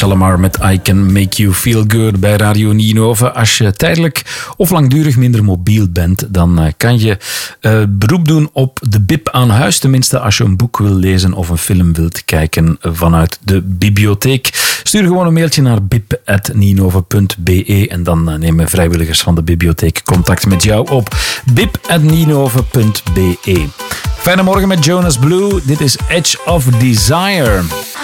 Shalamar met I Can Make You Feel Good bij Radio Ninove. Als je tijdelijk of langdurig minder mobiel bent, dan kan je beroep doen op de bib aan huis. Tenminste, als je een boek wil lezen of een film wilt kijken vanuit de bibliotheek. Stuur gewoon een mailtje naar bib@ninove.be en dan nemen vrijwilligers van de bibliotheek contact met jou op. bib@ninove.be. Fijne morgen met Jonas Blue. Dit is Edge of Desire.